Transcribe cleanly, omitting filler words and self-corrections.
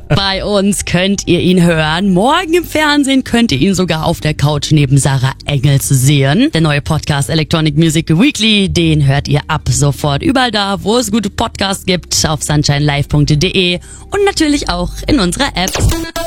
Bei uns könnt ihr ihn hören. Morgen im Fernsehen könnt ihr ihn sogar auf der Couch neben Sarah Engels sehen. Der neue Podcast Electronic Music Weekly, den hört ihr ab sofort überall da, wo es gute Podcasts gibt, auf sunshinelive.de und natürlich auch in unserer App.